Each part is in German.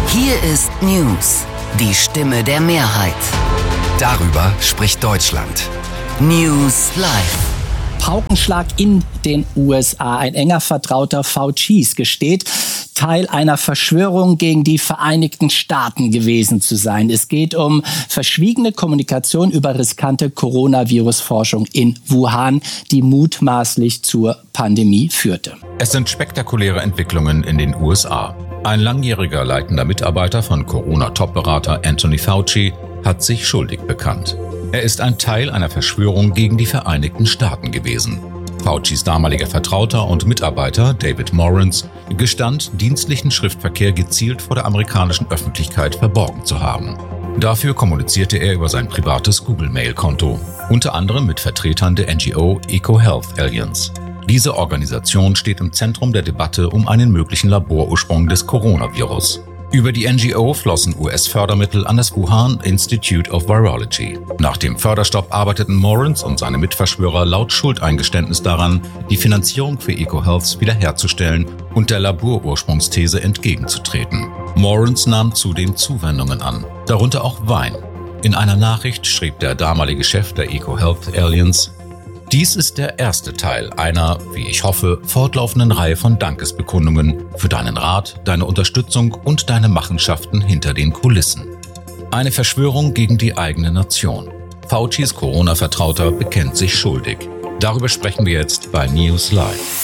Hier ist News, die Stimme der Mehrheit. Darüber spricht Deutschland. News Live. Paukenschlag in den USA. Ein enger Vertrauter Faucis gesteht, Teil einer Verschwörung gegen die Vereinigten Staaten gewesen zu sein. Es geht um verschwiegene Kommunikation über riskante Coronavirus-Forschung in Wuhan, die mutmaßlich zur Pandemie führte. Es sind spektakuläre Entwicklungen in den USA. Ein langjähriger leitender Mitarbeiter von Corona-Top-Berater Anthony Fauci hat sich schuldig bekannt. Er ist ein Teil einer Verschwörung gegen die Vereinigten Staaten gewesen. Faucis damaliger Vertrauter und Mitarbeiter David Morens gestand, dienstlichen Schriftverkehr gezielt vor der amerikanischen Öffentlichkeit verborgen zu haben. Dafür kommunizierte er über sein privates Google-Mail-Konto, unter anderem mit Vertretern der NGO EcoHealth Alliance. Diese Organisation steht im Zentrum der Debatte um einen möglichen Laborursprung des Coronavirus. Über die NGO flossen US-Fördermittel an das Wuhan Institute of Virology. Nach dem Förderstopp arbeiteten Morens und seine Mitverschwörer laut Schuldeingeständnis daran, die Finanzierung für EcoHealth wiederherzustellen und der Laborursprungsthese entgegenzutreten. Morens nahm zudem Zuwendungen an, darunter auch Wein. In einer Nachricht schrieb der damalige Chef der EcoHealth Alliance: Dies ist der erste Teil einer, wie ich hoffe, fortlaufenden Reihe von Dankesbekundungen für deinen Rat, deine Unterstützung und deine Machenschaften hinter den Kulissen. Eine Verschwörung gegen die eigene Nation. Faucis Corona-Vertrauter bekennt sich schuldig. Darüber sprechen wir jetzt bei News Live.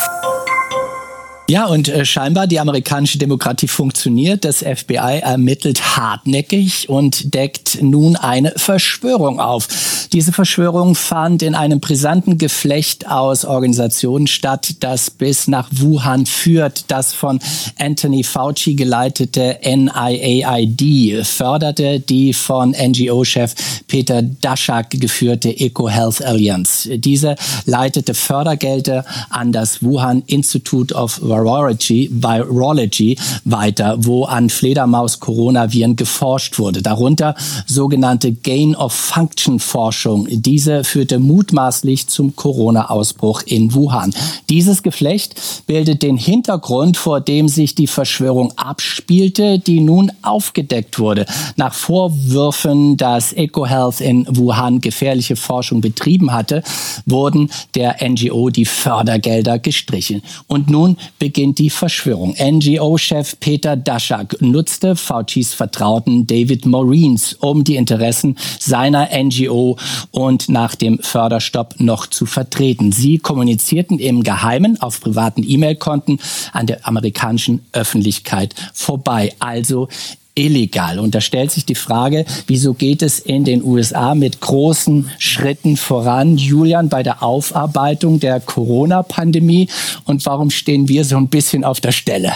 Ja, und scheinbar die amerikanische Demokratie funktioniert. Das FBI ermittelt hartnäckig und deckt nun eine Verschwörung auf. Diese Verschwörung fand in einem brisanten Geflecht aus Organisationen statt, das bis nach Wuhan führt. Das von Anthony Fauci geleitete NIAID förderte die von NGO-Chef Peter Daszak geführte EcoHealth Alliance. Diese leitete Fördergelder an das Wuhan Institute of Virology weiter, wo an Fledermaus-Coronaviren geforscht wurde. Darunter sogenannte Gain-of-Function-Forschung. Diese führte mutmaßlich zum Corona-Ausbruch in Wuhan. Dieses Geflecht bildet den Hintergrund, vor dem sich die Verschwörung abspielte, die nun aufgedeckt wurde. Nach Vorwürfen, dass EcoHealth in Wuhan gefährliche Forschung betrieben hatte, wurden der NGO die Fördergelder gestrichen. Und nun beginnt die Verschwörung. NGO-Chef Peter Daszak nutzte Faucis Vertrauten David Morens, um die Interessen seiner NGO und nach dem Förderstopp noch zu vertreten. Sie kommunizierten im Geheimen auf privaten E-Mail-Konten an der amerikanischen Öffentlichkeit vorbei. Also illegal. Und da stellt sich die Frage, wieso geht es in den USA mit großen Schritten voran, Julian, bei der Aufarbeitung der Corona-Pandemie? Und warum stehen wir so ein bisschen auf der Stelle?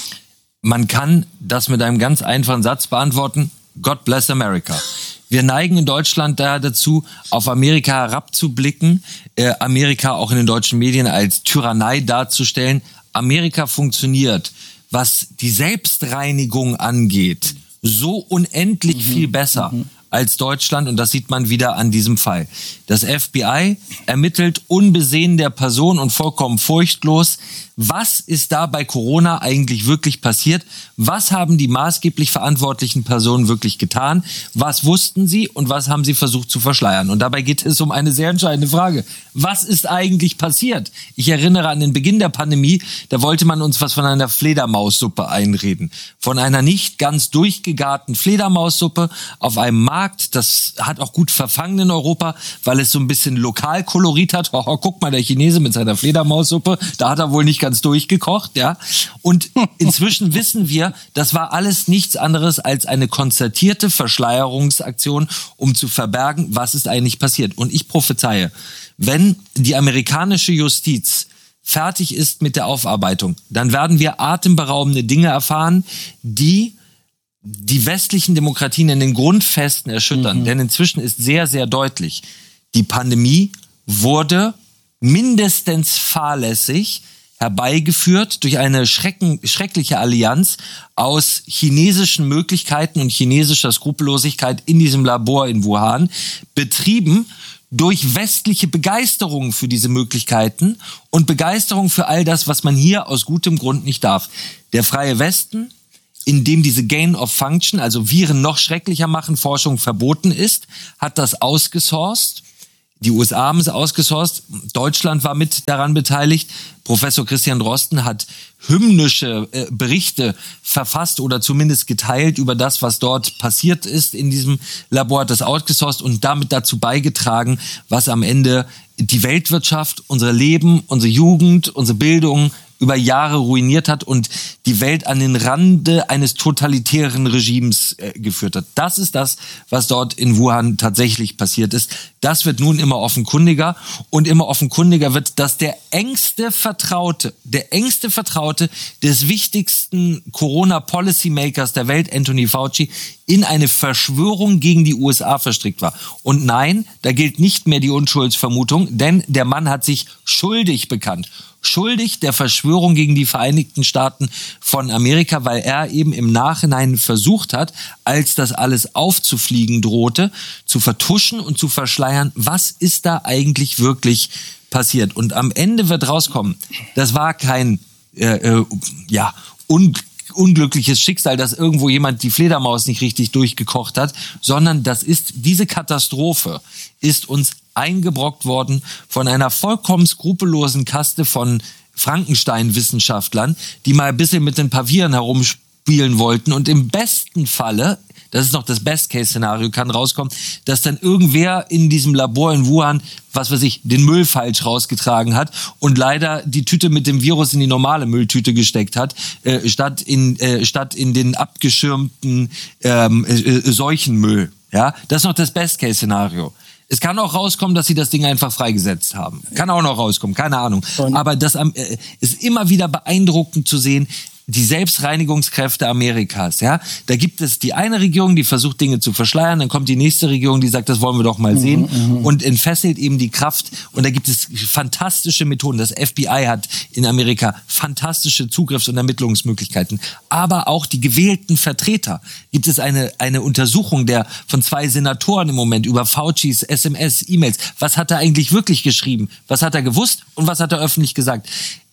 Man kann das mit einem ganz einfachen Satz beantworten: God bless America. Wir neigen in Deutschland daher dazu, auf Amerika herabzublicken, Amerika auch in den deutschen Medien als Tyrannei darzustellen. Amerika funktioniert, was die Selbstreinigung angeht, so unendlich viel besser als Deutschland, und das sieht man wieder an diesem Fall. Das FBI ermittelt unbesehen der Person und vollkommen furchtlos. Was ist da bei Corona eigentlich wirklich passiert? Was haben die maßgeblich verantwortlichen Personen wirklich getan? Was wussten sie und was haben sie versucht zu verschleiern? Und dabei geht es um eine sehr entscheidende Frage. Was ist eigentlich passiert? Ich erinnere an den Beginn der Pandemie, da wollte man uns was von einer Fledermaussuppe einreden. Von einer nicht ganz durchgegarten Fledermaussuppe auf einem Markt. Das hat auch gut verfangen in Europa, weil es so ein bisschen Lokalkolorit hat. Oh, guck mal, der Chinese mit seiner Fledermaussuppe, da hat er wohl nicht ganz durchgekocht, ja. Und inzwischen wissen wir, das war alles nichts anderes als eine konzertierte Verschleierungsaktion, um zu verbergen, was ist eigentlich passiert. Und ich prophezeie, wenn die amerikanische Justiz fertig ist mit der Aufarbeitung, dann werden wir atemberaubende Dinge erfahren, die westlichen Demokratien in den Grundfesten erschüttern. Denn inzwischen ist sehr, sehr deutlich, die Pandemie wurde mindestens fahrlässig herbeigeführt durch eine schreckliche Allianz aus chinesischen Möglichkeiten und chinesischer Skrupellosigkeit in diesem Labor in Wuhan, betrieben durch westliche Begeisterung für diese Möglichkeiten und Begeisterung für all das, was man hier aus gutem Grund nicht darf. Der freie Westen in dem diese Gain of Function, also Viren noch schrecklicher machen, Forschung verboten ist, hat das ausgesourced. Die USA haben es ausgesourced, Deutschland war mit daran beteiligt. Professor Christian Drosten hat hymnische Berichte verfasst oder zumindest geteilt über das, was dort passiert ist in diesem Labor, hat das outgesourced und damit dazu beigetragen, was am Ende die Weltwirtschaft, unser Leben, unsere Jugend, unsere Bildung über Jahre ruiniert hat und die Welt an den Rande eines totalitären Regimes geführt hat. Das ist das, was dort in Wuhan tatsächlich passiert ist. Das wird nun immer offenkundiger und immer offenkundiger wird, dass der engste Vertraute des wichtigsten Corona-Policy-Makers der Welt, Anthony Fauci, in eine Verschwörung gegen die USA verstrickt war. Und nein, da gilt nicht mehr die Unschuldsvermutung, denn der Mann hat sich schuldig bekannt. Schuldig der Verschwörung gegen die Vereinigten Staaten von Amerika, weil er eben im Nachhinein versucht hat, als das alles aufzufliegen drohte, zu vertuschen und zu verschleiern, was ist da eigentlich wirklich passiert. Und am Ende wird rauskommen, das war kein unglückliches Schicksal, dass irgendwo jemand die Fledermaus nicht richtig durchgekocht hat, sondern diese Katastrophe ist uns eingebrockt worden von einer vollkommen skrupellosen Kaste von Frankenstein-Wissenschaftlern, die mal ein bisschen mit den Pavieren herumspielen wollten und im besten Falle, das ist noch das Best-Case-Szenario, kann rauskommen, dass dann irgendwer in diesem Labor in Wuhan, was weiß ich, den Müll falsch rausgetragen hat und leider die Tüte mit dem Virus in die normale Mülltüte gesteckt hat, statt in den abgeschirmten Seuchenmüll. Ja, das ist noch das Best-Case-Szenario. Es kann auch rauskommen, dass sie das Ding einfach freigesetzt haben. Kann auch noch rauskommen, keine Ahnung. Aber das ist immer wieder beeindruckend zu sehen, die Selbstreinigungskräfte Amerikas, ja. Da gibt es die eine Regierung, die versucht, Dinge zu verschleiern, dann kommt die nächste Regierung, die sagt, das wollen wir doch mal sehen und entfesselt eben die Kraft. Und da gibt es fantastische Methoden. Das FBI hat in Amerika fantastische Zugriffs- und Ermittlungsmöglichkeiten. Aber auch die gewählten Vertreter. Gibt es eine Untersuchung von 2 Senatoren im Moment über Faucis SMS, E-Mails. Was hat er eigentlich wirklich geschrieben? Was hat er gewusst und was hat er öffentlich gesagt?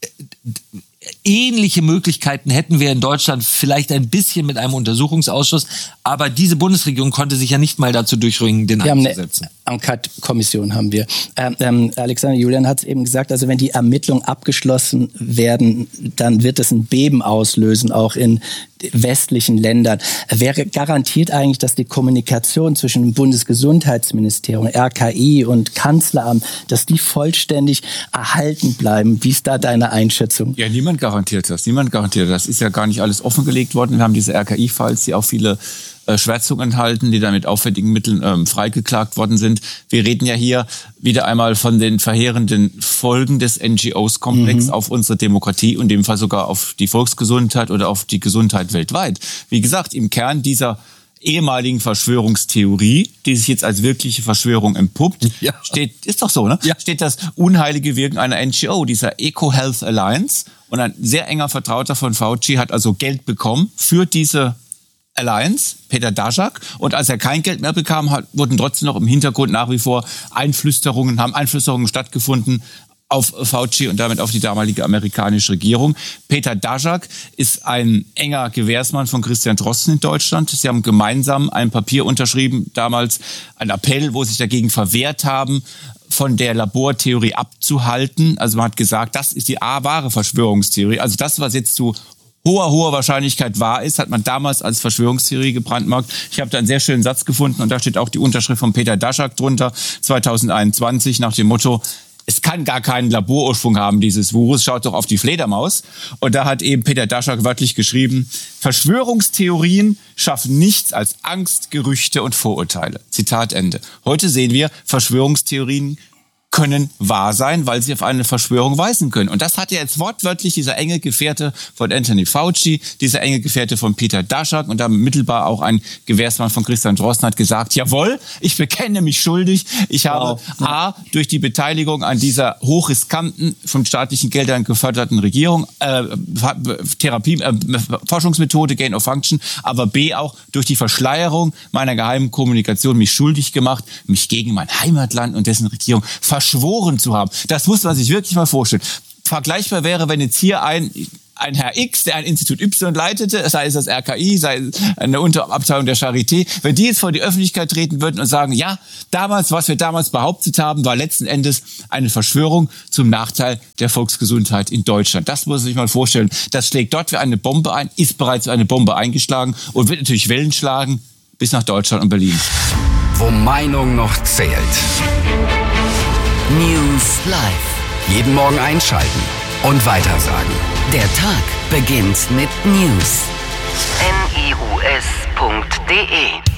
Ähnliche Möglichkeiten hätten wir in Deutschland vielleicht ein bisschen mit einem Untersuchungsausschuss, aber diese Bundesregierung konnte sich ja nicht mal dazu durchringen, den einzusetzen. Enquete-Kommission haben wir. Alexander Julian hat es eben gesagt, also wenn die Ermittlungen abgeschlossen werden, dann wird es ein Beben auslösen, auch in westlichen Ländern. Wer garantiert eigentlich, dass die Kommunikation zwischen dem Bundesgesundheitsministerium, RKI und Kanzleramt, dass die vollständig erhalten bleiben? Wie ist da deine Einschätzung? Ja, niemand garantiert das. Das ist ja gar nicht alles offengelegt worden. Wir haben diese RKI-Files, die auch viele Schwärzungen enthalten, die dann mit aufwendigen Mitteln freigeklagt worden sind. Wir reden ja hier wieder einmal von den verheerenden Folgen des NGOs-Komplex auf unsere Demokratie und in dem Fall sogar auf die Volksgesundheit oder auf die Gesundheit weltweit. Wie gesagt, im Kern dieser ehemaligen Verschwörungstheorie, die sich jetzt als wirkliche Verschwörung entpuppt, ist doch so, ne? Ja. Steht das unheilige Wirken einer NGO, dieser EcoHealth Alliance. Und ein sehr enger Vertrauter von Fauci hat also Geld bekommen für diese Alliance, Peter Daszak. Und als er kein Geld mehr bekam, wurden trotzdem noch im Hintergrund nach wie vor Einflüsterungen stattgefunden auf Fauci und damit auf die damalige amerikanische Regierung. Peter Daszak ist ein enger Gewährsmann von Christian Drosten in Deutschland. Sie haben gemeinsam ein Papier unterschrieben, damals ein Appell, wo sie sich dagegen verwehrt haben, von der Labortheorie abzuhalten. Also man hat gesagt, das ist die wahre Verschwörungstheorie. Also das, was jetzt zu hoher Wahrscheinlichkeit wahr ist, hat man damals als Verschwörungstheorie gebrandmarkt. Ich habe da einen sehr schönen Satz gefunden und da steht auch die Unterschrift von Peter Daszak drunter, 2021, nach dem Motto, es kann gar keinen Laborursprung haben, dieses Virus, schaut doch auf die Fledermaus. Und da hat eben Peter Daszak wörtlich geschrieben, Verschwörungstheorien schaffen nichts als Angst, Gerüchte und Vorurteile. Zitat Ende. Heute sehen wir, Verschwörungstheorien können wahr sein, weil sie auf eine Verschwörung weisen können. Und das hat ja jetzt wortwörtlich dieser enge Gefährte von Anthony Fauci, dieser enge Gefährte von Peter Daszak und damit mittelbar auch ein Gewährsmann von Christian Drosten hat gesagt, jawohl, ich bekenne mich schuldig. Ich habe durch die Beteiligung an dieser hochriskanten, von staatlichen Geldern geförderten Regierung, Forschungsmethode, Gain of Function, aber B auch durch die Verschleierung meiner geheimen Kommunikation mich schuldig gemacht, mich gegen mein Heimatland und dessen Regierung verschworen zu haben. Das muss man sich wirklich mal vorstellen. Vergleichbar wäre, wenn jetzt hier ein Herr X, der ein Institut Y leitete, sei es das RKI, sei es eine Unterabteilung der Charité, wenn die jetzt vor die Öffentlichkeit treten würden und sagen, ja, damals, was wir damals behauptet haben, war letzten Endes eine Verschwörung zum Nachteil der Volksgesundheit in Deutschland. Das muss man sich mal vorstellen. Das schlägt dort wie eine Bombe ein, ist bereits wie eine Bombe eingeschlagen und wird natürlich Wellen schlagen bis nach Deutschland und Berlin. Wo Meinung noch zählt. News Live. Jeden Morgen einschalten und weitersagen. Der Tag beginnt mit News. news.de